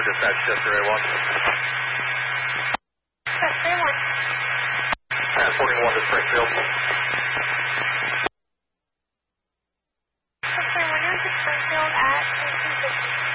dispatch, Chester A1. Chester A1. Transporting 1 to Springfield. Chester A1 to Springfield at 1850.